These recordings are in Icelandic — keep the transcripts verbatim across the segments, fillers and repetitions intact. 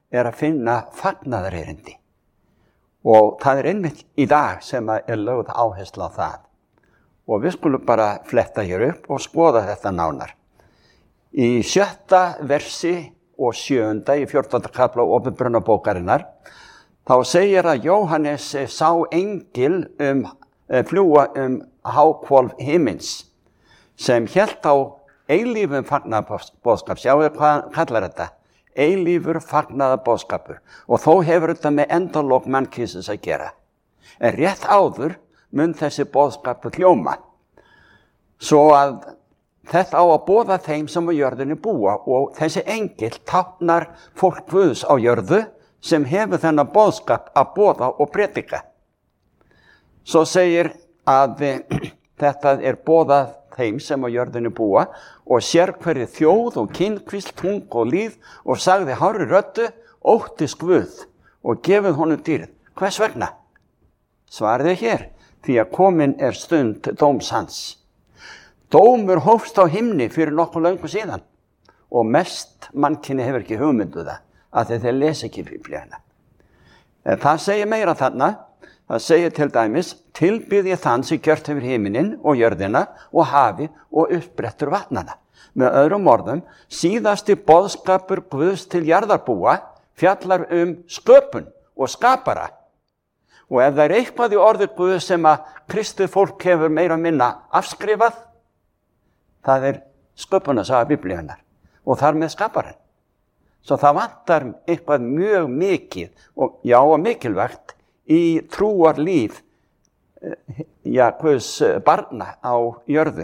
er að finna fagnaðarerindi. Og það er einmitt í dag sem er lögð áhersla á það. Og við skulum bara fletta hér upp og skoða þetta nánar. Í sjötta versi og sjöunda í fjórtánda kafla Opinberunarbókarinnar, þá segir að Jóhannes sá engil um, fljúga um háhvolf himins, sem hélt á eilífum fagnaðarboðskap. Sjáðu hvað hann kallar þetta? Eilífur fagnaðarboðskapur. Og þó hefur þetta með endalok mannkynsins að gera. En rétt áður mun þessi boðskapur hljóma. Svo að þetta á að boða þeim sem á jörðinni búa, og þessi engil táknar fólk Guðs á jörðu sem hefur þennan boðskap að boða og predika. Svo segir að þetta er boðað þeim sem á jörðinni búa, og sér hverri þjóð og kynkvísl, tung og líð, og sagði hárri röddu, óttist Guð og gefið honum dýrð. Hvers vegna? Svarið er hér, því að komin er stund dóms hans. Dómur hófst á himni fyrir nokkuð löngu síðan, og mest mannkynni hefur ekki hugmyndu það, að þeir lesa ekki Biblíuna. En það segir meira þarna. Það segir til dæmis, tilbyð ég þann sem gjört hefur himinin og jörðina og hafi og uppbrettur vatnana. Með öðrum orðum, síðasti boðskapur Guðs til jarðarbúa fjallar um sköpun og skapara. Og ef það er eitthvað í orði Guðs sem að kristið fólk hefur meira og minna afskrifað, það er sköpunarsaga Biblíunnar og þar með skaparan. Svo það vantar eitthvað mjög mikið og já og mikilvægt í trúarlíf ja, Guðs barna á jörðu.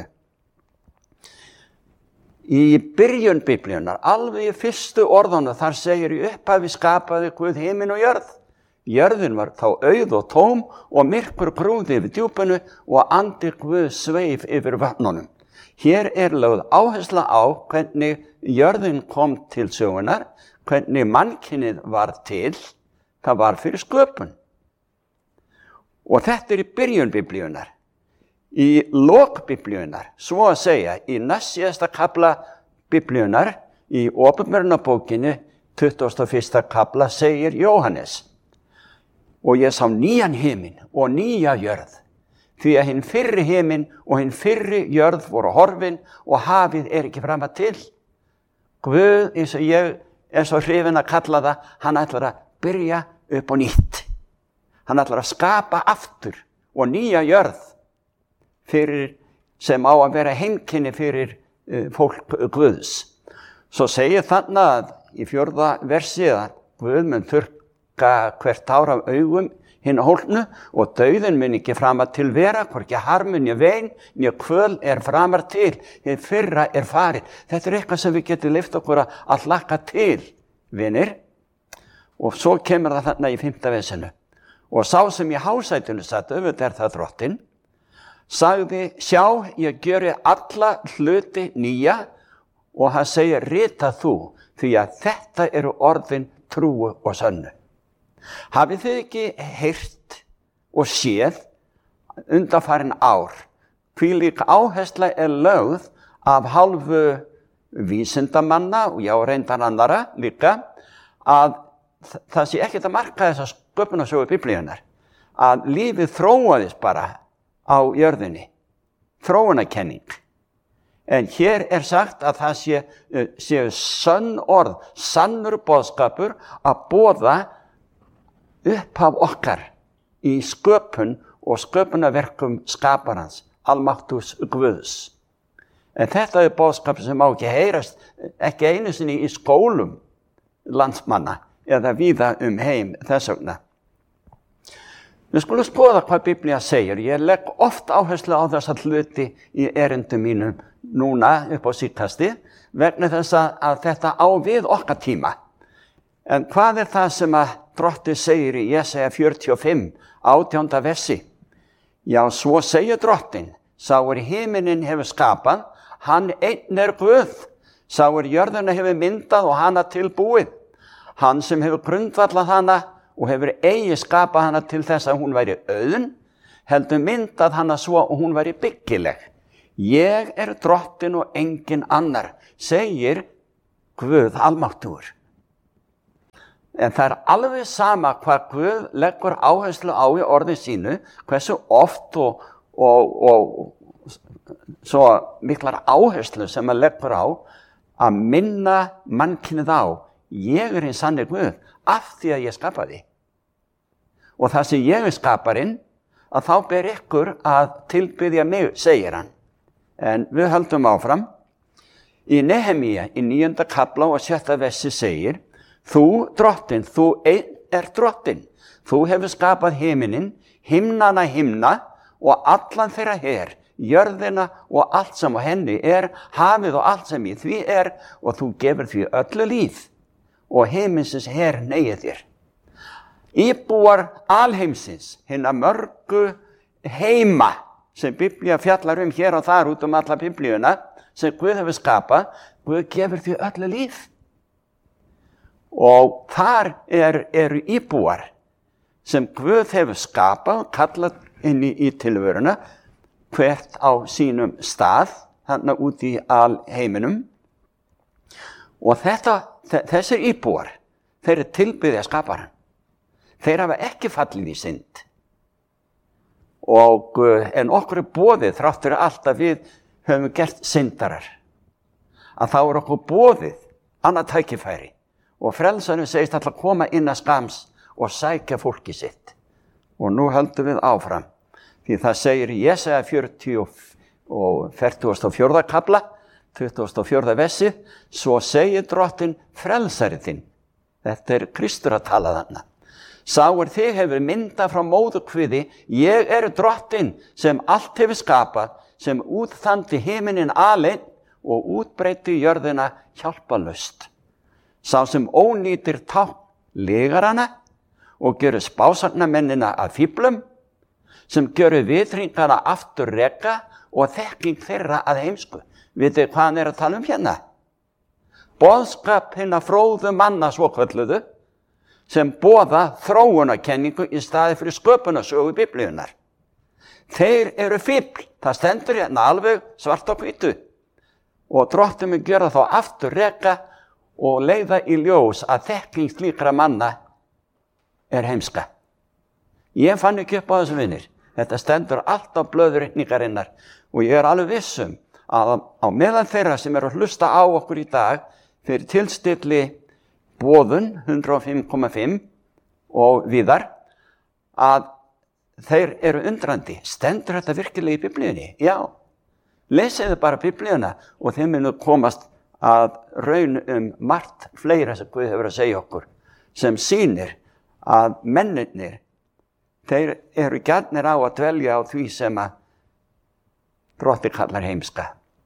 Í byrjun Biblíunnar, alveg í fyrstu orðana, þar segir í upphafi skapaði Guð himinn og jörð. Jörðin var þá auð og tóm og myrkur grúði yfir djúpinu og andi Guð sveif yfir vatnunum. Hér er lögð áhersla á hvernig jörðin kom til sögunar, hvernig mannkynið var til, það var fyrir sköpun. Og þetta er í byrjun Biblíunnar. Í lok Biblíunnar, svo að segja, í næst síðasta kafla Biblíunnar, í Opinberunarbókinni, tuttugasta og fyrsta kafla, segir Jóhannes: og ég sá nýjan himinn og nýja jörð, því að hinn fyrri himinn og hinn fyrri jörð voru horfin og hafið er ekki fram að til. Guð, eins og ég er svo hrifinn að kalla það, hann ætlar að byrja upp á nýtt. Hann ætlar að skapa aftur og nýja jörð fyrir, sem á að vera heimkynni fyrir uh, fólk Guðs. Svo segir þarna að í fjórða versi að Guð mun þurrka hvert ár af augum hinn hólnu og dauðinn mun ekki framar til vera, hvorki harmun né vein, né kvöl er framar til, hið fyrra er farið. Þetta er eitthvað sem við getum leyft okkur að hlakka til, vinir. Og svo kemur það þarna í fimmta versinu. Og sá sem í hásætinu satt, auðvitað er það drottinn, sagði, sjá, ég gjöri alla hluti nýja, og hann segir, rita þú, því að þetta eru orðin trúu og sönnu. Hafið þið ekki heyrt og séð undanfarin ár, hví líka áhersla er lögð af hálfu vísindamanna, og já, reyndar annara líka, að það sé ekkert að marka þessa sköpunarsögu Biblíunnar, að lífið þróaðist bara á jörðinni, þróunarkenning. En hér er sagt að það sé, séu sönn orð, sannur boðskapur að boða upphaf okkar í sköpun og sköpunarverkum skaparans, almáttugs Guðs. En þetta er boðskapur sem má ekki heyrast, ekki einu sinni í skólum landsmanna, eða víða um heim þess vegna. Við skulum skoða hvað Biblía segir. Ég legg oft áherslu á þessa hluti í erindum mínum núna upp á síðkasti, vegna þess að þetta á við okkar tíma. En hvað er það sem að Drottinn segir í Jesaja fjörutíu og fimm, átjánda versi? Já, svo segir Drottinn, sá er himinin hefur skapað, hann einn er Guð, sá er jörðina hefur myndað og hana tilbúið. Hann sem hefur grundvallað hana og hefur eigi skapað hana til þess að hún væri auðn, heldur myndað hana svo og hún væri byggileg. Ég er Drottinn og engin annar, segir Guð almáttugur. En það er alveg sama hvað Guð leggur áherslu á í orði sínu, hversu oft og, og, og svo miklar áherslu sem hann leggur á að minna mannkynið á. Ég er hinn sanni Guð af því að ég skapaði. Og það sem ég er skaparinn, að þá ber ykkur að tilbiðja mig, segir hann. En við höldum áfram. Í Nehemía, í níunda kafla og sjötta versi segir, þú drottinn, þú einn er drottinn. Þú hefur skapað himinin, himnana himna og allan þeirra her, jörðina og allt sem á henni er, hafið og allt sem í því er, og þú gefur því öllu líf og himinsins her neyið þér. Íbúar alheimsins, hinna mörgu heima sem Biblía fjallar um hér og þar út um alla Biblíuna, sem Guð hefur skapað, Guð gefur því öllu líf. Og þar er, eru íbúar sem Guð hefur skapað og kallað inn í, í tilveruna, hvert á sínum stað, þarna út í alheiminum. Og þetta, þessir íbúar, þeir eru tilbyðja skaparan. Þeir hafa ekki fallið í synd. Og en okkur er boðið, þráttur allt að við höfum gert syndarar, að þá er okkur boðið annað tækifæri. Og frelsarinn segist alltaf koma inn að skams og sækja fólki sitt. Og nú höldum við áfram. Því það segir í Jesaja fjörutíu og fertugasta og fjórða kafla, tuttugasta og fjórða versi, svo segir drottinn frelsari þinn. Þetta er Kristur að tala þarna. Sá er þig hefur myndað frá móðurkviði, ég er drottinn sem allt hefur skapað, sem útþandi himinin aleinn og útbreyti jörðina hjálpalaust. Sá sem ónýtir tákn lygar hana og gjörur spásagnamennina að fíflum, sem gjörur vitringana aftur reka og þekking þeirra að heimsku. Vitið hvað hann er að tala um hérna? Boðskap hinna fróðu manna svokölluðu, sem boða þróunarkenningu í staði fyrir sköpunarsögu Biblíunar. Þeir eru fífl, það stendur hérna alveg svart á hvítu. Og drottinn mun gera þá aftur reka og leiða í ljós að þekking slíkra manna er heimska. Ég fann ekki upp á þessu vinir. Þetta stendur allt á blöðurreikningarinnar og ég er alveg vissum að á meðan þeirra sem eru að hlusta á okkur í dag fyrir tilstilli boðun hundrað og fimm komma fimm og víðar, að þeir eru undrandi. Stendur þetta virkilega í Biblíunni? Já. Lesiðu bara Biblíuna og þeim munu komast að raun um margt fleira sem Guð hefur að segja okkur, sem sýnir að mennirnir, þeir eru gjarnir á að dvelja á því sem að Drottinn kallar heimska.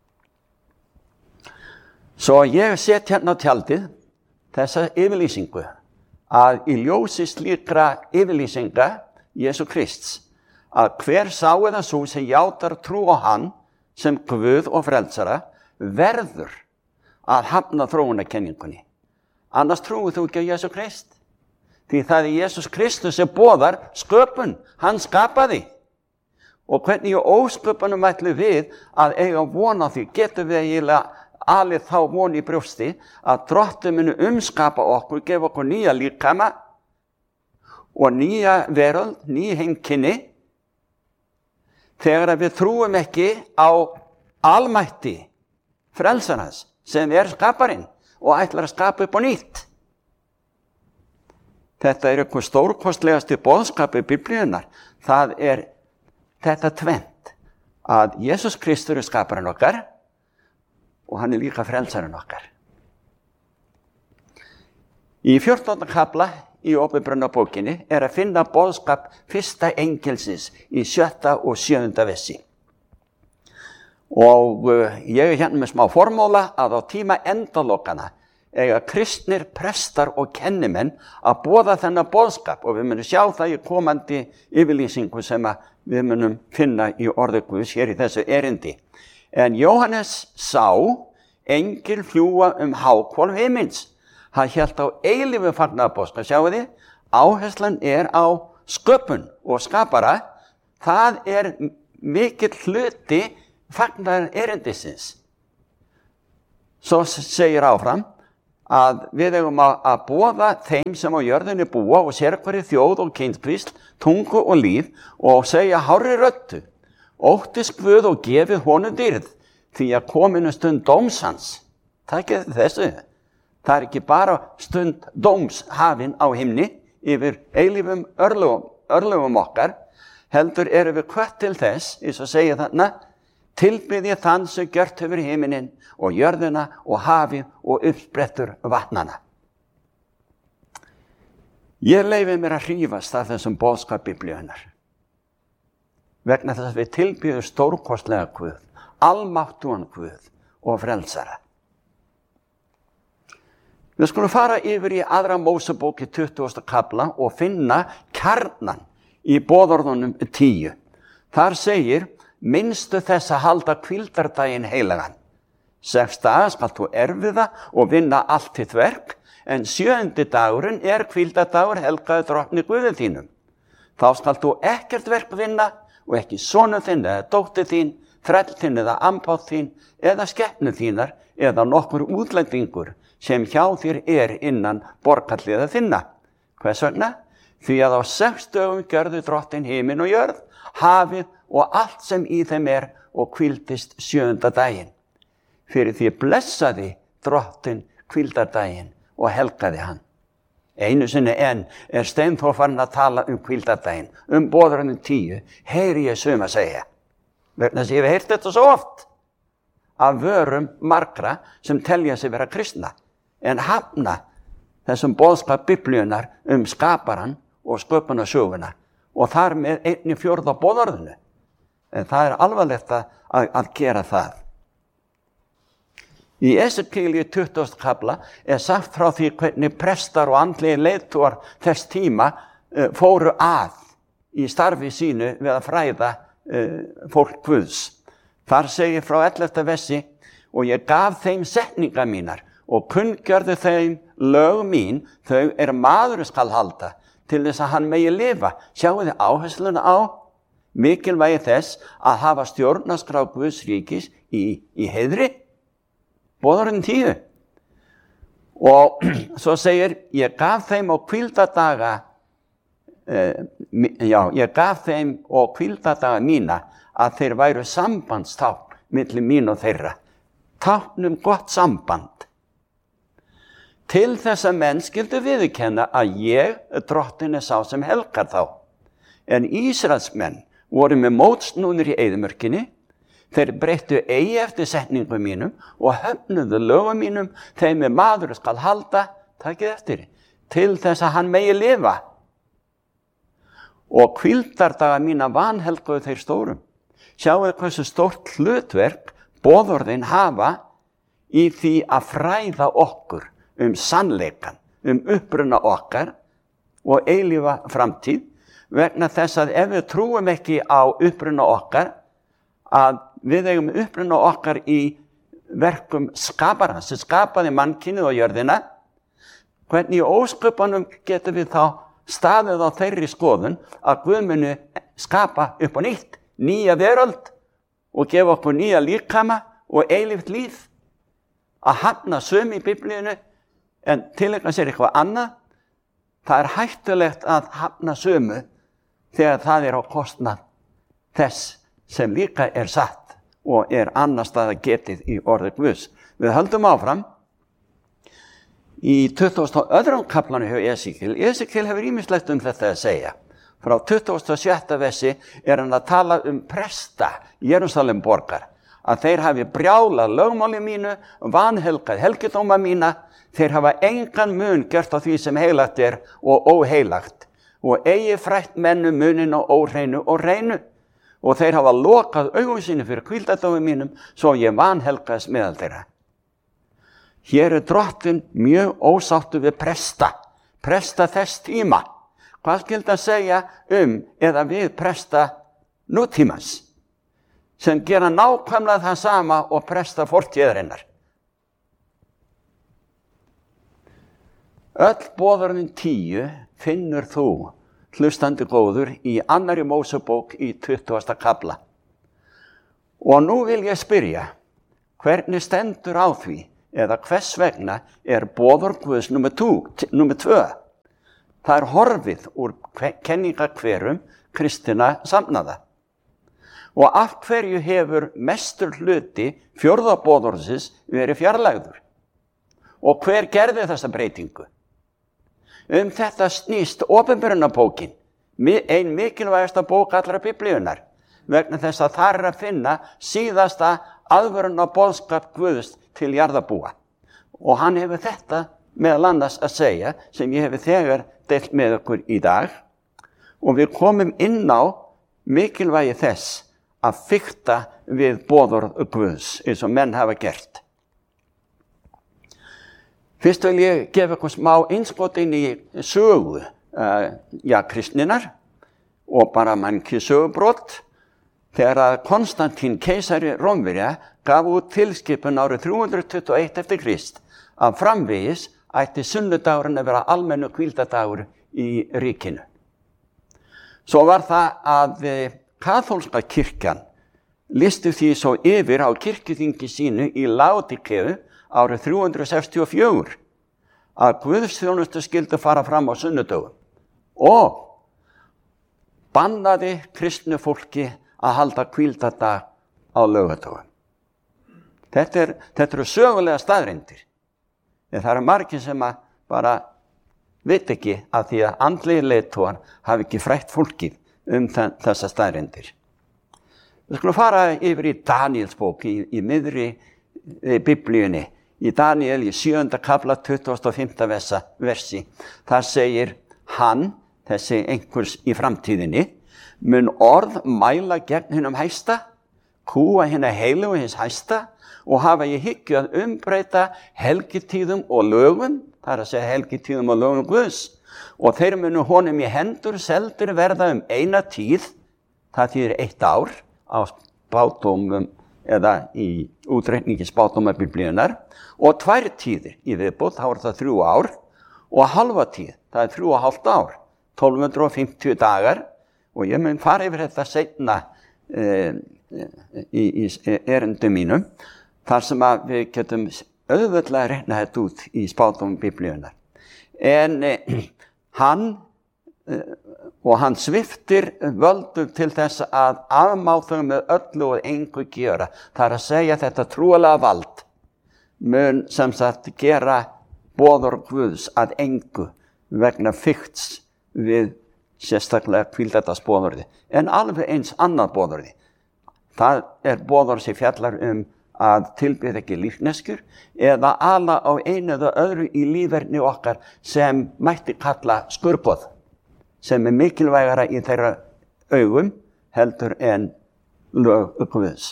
Svo ég set hérna á tjaldið þessa yfirlýsingu, að í ljósi slíkra yfirlýsinga Jesú Krists, að hver sá eða sú sem játar trú á hann sem Guð og frelsara verður að hafna þróunarkenningunni. Annars trúir þú ekki á Jesú Krist. Því það er Jesús Kristus sem boðar sköpun, hann skapaði. Og hvernig í ósköpunum ætlum við að eiga von á því, getum við eiginlega alið þá von í brjósti að Drottinn muni umskapa okkur, gefa okkur nýja líkama og nýja veröld, ný heimkynni, þegar við trúum ekki á almætti frelsarans sem er skaparinn og ætlar að skapa upp á nýtt. Þetta er eitthvað stórkostlegasti boðskapi Biblíunar. Það er þetta tvennt, að Jesús Kristur er skaparinn okkar og hann er líka frelsarinn okkar. Í fjórtánda kafla í Åpenbarunarbókinni er að finna boðskap fyrsta engelsins í sjötta og sjöunda versi. Og uh, ég er hérna með smá formóla að á tíma endalokana eiga kristnir prestar og kennimenn að boða þennan boðskap, og við munum sjá það í komandi yfirlýsingu sem við munum finna í orði Guðs hér í þessu erindi. En Jóhannes sá engil fljúga um háhvolf himins. Hann hélt á eilífu fagnaðarboðskap. Sjáu þið, áherslan er á sköpun og skapara. Það er mikill hluti fagnaðar erindisins. Svo segir áfram, að við eigum að, að boða þeim sem á jörðinni búa og sérhverri þjóð og kynskvísl, tungu og líf og segja hárri röddu, óttist Guð og gefið honum dýrð, því að kominu stund dóms hans. Takið þessu. Það er ekki bara stund dóms hafin á himni yfir eilífum örlögum, örlögum okkar, heldur erum við hvött til þess, eins og segja þarna, tilbyð ég þann sem gjört hefur himinin og jörðina og hafið og uppsprettur vatnana. Ég leyfi mér að hrífast af þessum boðskap Biblíunnar. Vegna þess að við tilbyðum stórkostlega Guð, almáttugan Guð og frelsara. Við skulum fara yfir í aðra Mósebók í tuttugasta kafla og finna kjarnan í boðorðunum tíu. Þar segir, minnstu þess að halda hvíldardaginn heilagan. Sex daga skal þú erfiða og vinna allt þitt verk, en sjöundi dagurinn er hvíldardagur helgaður drottni Guði þínum. Þá skal þú ekkert verk vinna og ekki sonur þinn eða dóttir þín, þræll þinn eða ambátt þín eða skepnu þínar eða nokkur útlendingur sem hjá þér er innan borgarliða þinna. Hvers vegna? Því að á sex dögum gjörðu drottin himin og jörð, hafið og allt sem í þeim er og hvíldist sjöunda daginn. Fyrir því blessaði drottin hvíldardaginn og helgaði hann. Einu sinni enn er Steinþór farinn að tala um hvíldardaginn, um boðorðunum tíu, heyri ég suma segja. Vegna þess að ég hef heyrt þetta svo oft af vörum margra sem telja sig vera kristna, en hafna þessum boðskap Biblíunnar um skaparan og sköpunarsöguna og þar með einni fjórða boðorðinu. En það er alvarlegt að, að gera það. Í Esekiel í tuttugasta kafla er sagt frá því hvernig prestar og andlegir leiðtogar þess tíma uh, fóru að í starfi sínu við að fræða uh, fólk Guðs. Þar segir frá ellefta versi, og ég gaf þeim setningar mínar og kunngjörði þeim lög mín, þau er maður skal halda, til þess að hann megi lifa. Sjáu þið áhersluna á mikilvægi þess að hafa stjórnarskrá Guðs ríkis í, í heiðri. Boðorðin tíu. Og svo segir, ég gaf þeim á hvíldardaga, eh, já, ég gaf þeim á hvíldardaga mína að þeir væru sambandstákn milli mín og þeirra. Tákn um gott samband. Til þess að menn skyldu viðurkenna að ég, drottin, er sá sem helgar þá. En Ísraelsmenn voru með mótsnúnir í eyðimörkinni. Þeir breyttu eigi eftir setningum mínum og höfnuðu lögum mínum, þeim er maður skal halda, takið eftir, til þess að hann megi lifa. Og hvíldardaga mína vanhelguðu þeir stórum. Sjáu hversu stórt hlutverk boðorðin hafa í því að fræða okkur um sannleikan, um uppruna okkar og eilífa framtíð, vegna þess að ef við trúum ekki á uppruna okkar, að við eigum uppruna okkar í verkum skaparans, sem skapaði mannkynið og jörðina, hvernig í ósköpunum getum við þá staðið á þeirri skoðun að Guð muni skapa upp á nýtt, nýja veröld og gefa okkur nýja líkama og eilíft líf. Að hafna sömu í Biblíunni en tileinka sér eitthvað annað, það er hættulegt að hafna sömu þegar það er á kostnað þess sem líka er satt og er annars staðar getið í orði Guðs. Við höldum áfram í tuttugasta og öðrum kaflanum hjá Esekiel. Esekiel hefur ýmislegt um þetta að segja. Frá tuttugasta og sjötta versi er hann að tala um presta Jerúsalem borgar, að þeir hafi brjálað lögmáli mínu, vanhelgað helgidóma mína, þeir hafa engan mun gert á því sem heilagt er og óheilagt, og eigi frætt mennu munin og óhreinu og reinu. Og þeir hafa lokað augum sínu fyrir hvíldardögum mínum, svo ég vanhelgaðist meðal þeirra. Hér er drottin mjög ósáttur við presta, presta þess tíma. Hvað skyldi að segja um eða við presta nútímans, sem gera nákvæmlega það sama og presta fortíðarinnar? Öll boðorðin tíu finnur þú, hlustandi góður, í annarri Mósebók í tuttugasta kafla. Og nú vil ég spyrja, hvernig stendur á því, eða hvers vegna er boðorð Guðs númer tvö. Það er horfið úr kenningakverum kristinna samnaða. Og af hverju hefur mestur hluti fjórða boðorðsins verið fjarlægður? Og hver gerði þessa breytingu? Um þetta snýst opinberunarbókin, ein mikilvægasta bók allra biblíunnar, vegna þess að þar er að finna síðasta aðvöruna boðskap Guðs til jarðarbúa. Og hann hefur þetta meðal annars að segja, sem ég hefur þegar deilt með okkur í dag, og við komum inn á mikilvægi þess að fikta við boðorð Guðs, eins og menn hafa gert. Fyrst vil ég gefa ykkur smá innskot inn í sögu uh, ja, kristninnar og bara mannkið sögubrot þegar að Konstantín keisari Rómverja gaf út tilskipun árið þrjú hundruð tuttugu og eitt eftir Krist að framvegis ætti sunnudagurinn að vera almennu hvíldadagur í ríkinu. Svo var það að kaþólska kirkjan listi því svo yfir á kirkjuþingi sínu í Laodíkeu árið þrjú hundruð sextíu og fjögur að guðsþjónustu skyldi fara fram á sunnudögum og bannaði kristnu fólki að halda hvíldadag á laugardögum. Þetta, er, þetta eru sögulega staðreyndir. Það eru margir sem að bara veit ekki að því að andlegir leiðtogar hafi ekki frætt fólkið um þessa staðreyndir. Við skulum fara yfir í Daníelsbók í, í miðri í biblíunni. Í Daníel í sjöunda kafla tuttugasta og fimmta versi. Þar segir hann, þessi einhvers í framtíðinni, mun orð mæla gegn hinum hæsta, kúa hina heilugu hins hæsta og hafa í hyggju að umbreyta helgitíðum og lögum, það er að segja helgitíðum og lögum Guðs, og þeir munu honum í hendur seldur verða um eina tíð, það þýðir eitt ár á spádómum eða í útreikningi spádóma biblíunnar og tvær tíðir í viðbót, þá er það þrjú ár og halva tíð, það er þrjú og hálft ár, tólf hundruð fimmtíu dagar og ég mun fara yfir þetta seinna e, í, í erindum mínum þar sem að við getum auðveldlega reikna þetta út í spádómum biblíunnar. En e, hann e, og hann sviptir völdum til þess að afmá þau með öllu og engu gjöra. Það er að segja þetta trúalega vald mun sem sagt gera boðorð Guðs að engu vegna fikts við sérstaklega hvíldadagsboðorði. En alveg eins annað boðorði. Það er boðorð sem fjallar um að tilbyða ekki lífneskjur eða ala á einu eða öðru í líferni okkar sem mætti kalla skurboð, sem er mikilvægara í þeirra augum heldur en lög Guðs.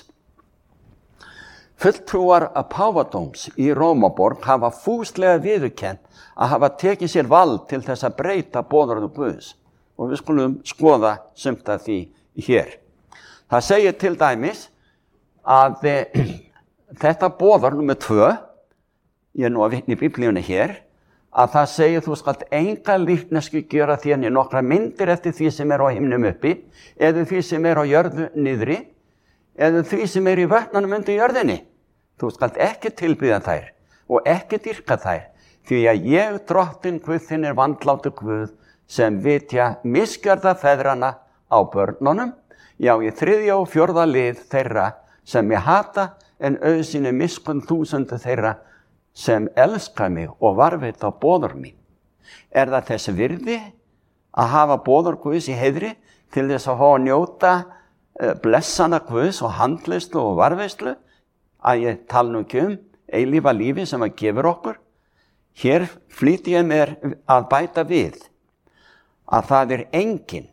Fulltrúar að páfadóms í Rómaborg hafa fúslega viðurkennt að hafa tekið sér vald til þess að breyta boðorðum Guðs og við skulum skoða sumt af því hér. Það segir til dæmis að e, þetta boðorð númer tvö, ég er nú að vitna í biblíunni hér, að það segir þú skalt enga líknesku gjöra þér nokkra myndir eftir því sem er á himnum uppi, eða því sem er á jörðu niðri, eða því sem er í vötnunum undir jörðinni. Þú skalt ekki tilbiðja þær og ekki dýrka þær, því að ég drottinn Guð þinn er vandlátur Guð sem vitja misgjörða feðrana á börnunum, já í þriðja og fjórða lið þeirra sem ég hata en auðsýni miskunn þúsundu þeirra sem elska mig og varðveita boðorð mín. Er það þess virði að hafa boðorð Guðs í heiðri til þess að fá að njóta blessana Guðs og handleyslu og varðveislu, að ég tala nú ekki um eilífa lífi sem að gefur okkur? Hér flýti ég mér að bæta við að það er enginn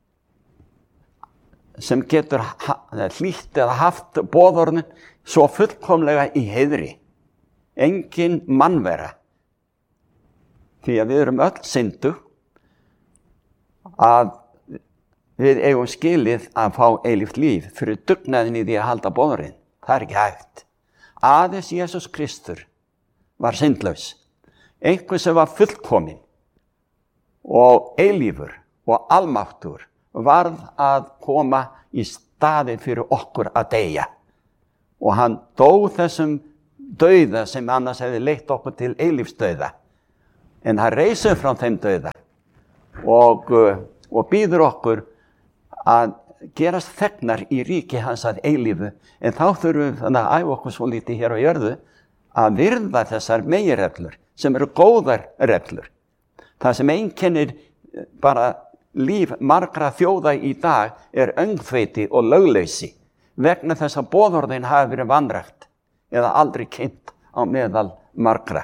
sem getur hlýtt eða haft boðorðin svo fullkomlega í heiðri. Enginn mannvera. Því að við erum öll syndug að við eigum skilið að fá eilíft líf fyrir dugnaðin í því að halda boðorðin. Það er ekki hægt. Aðeins Jesús Kristur var syndlaus. Einhver sem var fullkominn og eilífur og almáttur varð að koma í staðinn fyrir okkur að deyja. Og hann dó þessum dauða sem annars hefði leitt okkur til eilífsdauða. En hann reisur frá þeim dauða og, og býður okkur að gerast þegnar í ríki hans að eilífu. En þá þurfum við þannig að æfa okkur svo lítið hér á jörðu að virða þessar meginreglur sem eru góðar reglur. Það sem einkennir bara líf margra þjóða í dag er öngþveiti og lögleysi vegna þess að boðorðin hafi verið vanrækt eða aldrei kynnt á meðal margra.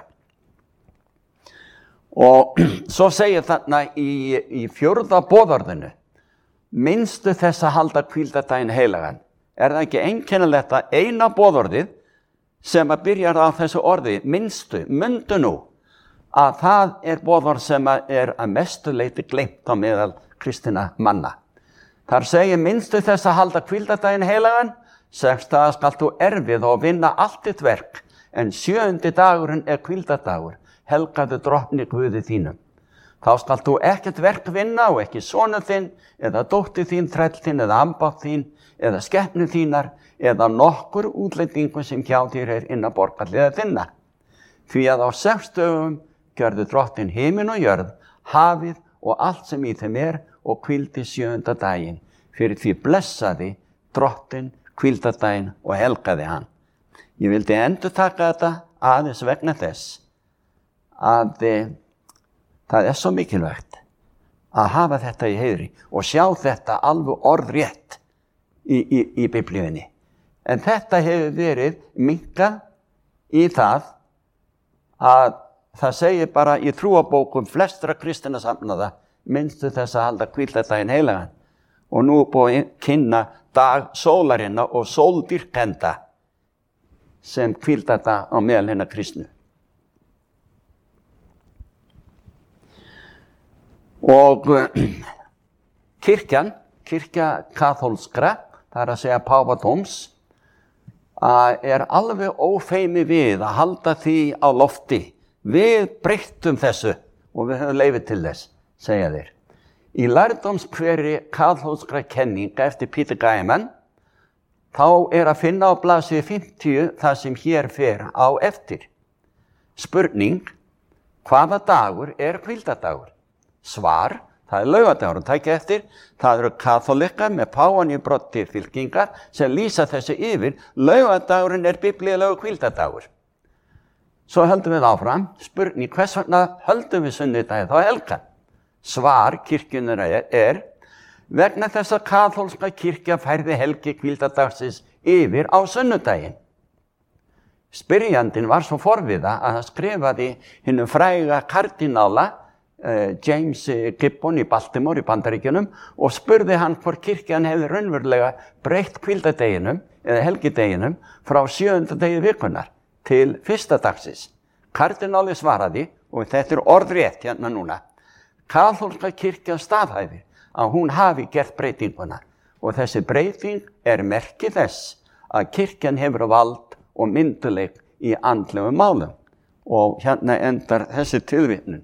Og svo segir þarna í, í fjórða boðorðinu, minnstu þess að halda hvíldardaginn heilagan. Er það ekki einkennilegt að eina boðorðið sem að byrjar á þessu orði, minnstu, mundu nú, að það er boðorð sem er að mestu leyti gleymt á meðal kristinna manna. Þar segir minnstu þess að halda hvíldardaginn heilagan, sexta skalt þú erfið og vinna allt þitt verk, en sjöundi dagurinn er hvíldardagur, helgaðu drottni Guði þínum. Þá skalt þú ekkert verk vinna og ekki sonur þinn, eða dóttir þín, þræll þinn, eða ambátt þín, eða skepnu þínar, eða nokkur útlendingur sem hjá þér er innan borgarliða þinna. Því að á sex dögum gjörðu drottin himin og jörð, hafið og allt sem í þeim er og hvíldi sjöunda daginn. Fyrir því blessaði drottin hvíldardaginn og helgaði hann. Ég vildi endur taka þetta aðeins vegna þess að e, það er svo mikilvægt að hafa þetta í heiðri og sjá þetta alveg orðrétt í, í, í Biblíunni. En þetta hefur verið minnkað í það að það segir bara í trúabókum flestra kristinna safnaða, minnstu þess að halda hvíldardaginn heilagan. Og nú búið að kynna dag sólarinnar og sóldyrkenda sem hvíldardag á meðal hinna kristnu. Og kirkjan, kirkja kaþólskra, það er að segja páfadóms, er alveg ófeimi við að halda því á lofti. Við breyttum þessu og við höfum leyfi til þess, segja þeir. Í lærdómskveri kaþólskra kenninga eftir Peter Gaiman, þá er að finna á blaðsíðu fimmtíu það sem hér fer á eftir. Spurning, hvaða dagur er hvíldardagur? Svar, það er laugardagurinn, tækja eftir, það eru kaþólikar með páan í broddi fylkingar sem lýsa þessu yfir, laugardagurinn er biblíulegur hvíldardagur. Svo höldum við áfram, spurning, hvers vegna höldum við sunnudaginn þá helgan? Svar kirkjunnar er, er vegna þess að kaþólska kirkja færði helgi hvíldardagsins yfir á sunnudaginn. Spyrjandinn var svo forviða að hann skrifaði hinum fræga kardinála uh, James Gibbon í Baltimore í Bandaríkjunum og spurði hann hvort kirkjan hefði raunverulega breytt hvíldardeginum eða helgideginum frá sjöunda degi vikunar til fyrsta dagsins. Kardináli svaraði, og þetta er orðrétt hérna núna, kaþólska kirkjan staðhæfir að hún hafi gert breytinguna og þessi breyting er merki þess að kirkjan hefur vald og mynduleik í andlegum málum. Og hérna endar þessi tilvitnun.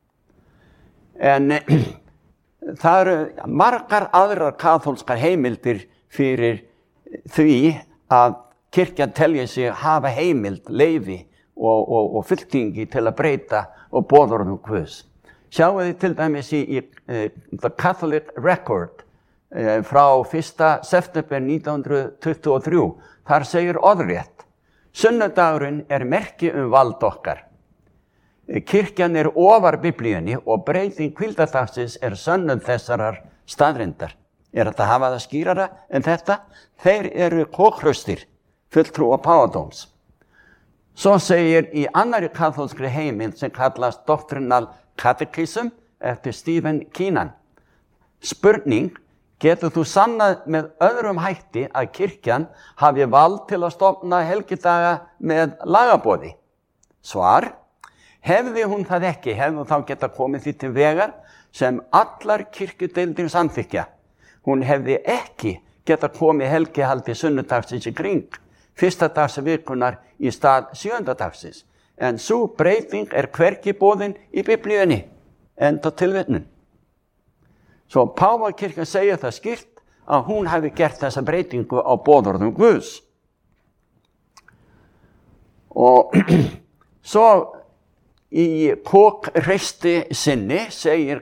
En það eru margar aðrar kaþólskar heimildir fyrir því að kirkjan telja sig hafa heimild, leyfi og, og, og fylkingi til að breyta og boðorðum Guðs. Sjáum þið til dæmis í, í uh, The Catholic Record uh, frá fyrsta september nítján hundruð tuttugu og þrjú. Þar segir orðrétt, sunnudagurinn er merki um vald okkar. Kirkjan er ofar biblíunni og breyting hvíldardagsins er sönnun þessarar staðrindar. Er þetta að hafa það skýrara en þetta? Þeir eru kókhraustir, fulltrúa páfadóms. Svo segir í annarri kaþólskri heimild sem kallast Doctrinal Catechism eftir Stephen Keenan. Spurning, getur þú sannað með öðrum hætti að kirkjan hafi vald til að stofna helgidaga með lagaboði? Svar, hefði hún það ekki, hefði hún þá geta komið því til vegar sem allar kirkjudeildir samþykkja. Hún hefði ekki geta komið helgihaldi sunnudagsins í kring, fyrsta dags vikunar í stað sjöunda dagsins. En sú breyting er hvergi boðin í biblíunni, enda tilvitnun. Svo Páfakirkjan segir það skýrt að hún hafi gert þessa breytingu á boðorðum Guðs. Og så i kåkreisti sinni segir